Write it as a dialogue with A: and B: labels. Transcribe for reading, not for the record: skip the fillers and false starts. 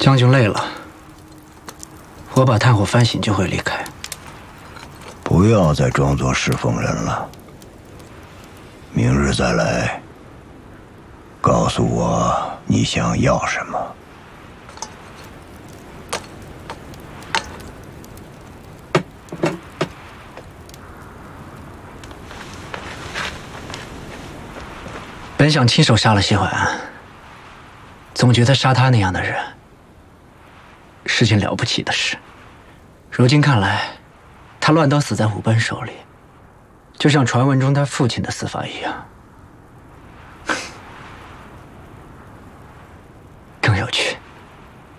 A: 将军累了，我把炭火翻醒就会离开。
B: 不要再装作侍奉人了。明日再来，告诉我你想要什么。
A: 本想亲手杀了谢淮安，总觉得杀他那样的人是件了不起的事。如今看来，他乱刀死在武本手里，就像传闻中他父亲的死法一样。